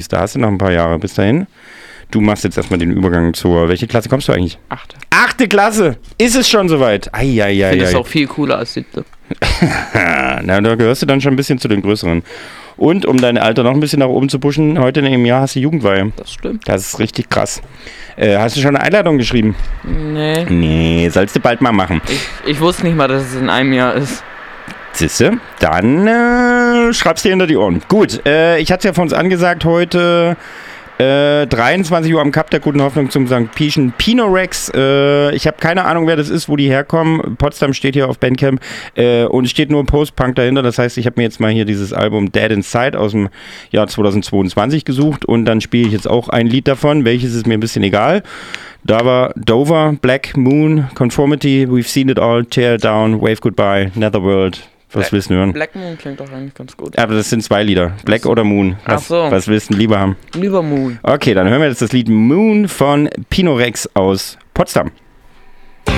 Da hast du noch ein paar Jahre bis dahin. Du machst jetzt erstmal den Übergang zur... Welche Klasse kommst du eigentlich? 8. 8. Klasse! Ist es schon soweit? Eieiei. Ich finde das auch viel cooler als 7. Na, da gehörst du dann schon ein bisschen zu den Größeren. Und um dein Alter noch ein bisschen nach oben zu pushen, heute in dem Jahr hast du Jugendweihe. Das stimmt. Das ist richtig krass. Hast du schon eine Einladung geschrieben? Nee. Nee, sollst du bald mal machen. Ich wusste nicht mal, dass es in einem Jahr ist. Siehste, dann schreib's dir hinter die Ohren. Gut, ich hatte es ja von uns angesagt heute... 23 Uhr am Cup der Guten Hoffnung zum St. Pieschen Pinorex. Ich habe keine Ahnung, wer das ist, wo die herkommen. Potsdam steht hier auf Bandcamp und es steht nur Post-Punk dahinter. Das heißt, ich habe mir jetzt mal hier dieses Album Dead Inside aus dem Jahr 2022 gesucht und dann spiele ich jetzt auch ein Lied davon. Welches ist mir ein bisschen egal. Da war Dover, Black Moon, Conformity, We've Seen It All, Tear Down, Wave Goodbye, Netherworld. Was willst du hören? Black Moon klingt doch eigentlich ganz gut. Aber das sind 2 Lieder. Black oder Moon. Was willst du lieber haben? Lieber Moon. Okay, dann hören wir jetzt das Lied Moon von Pinorex aus Potsdam.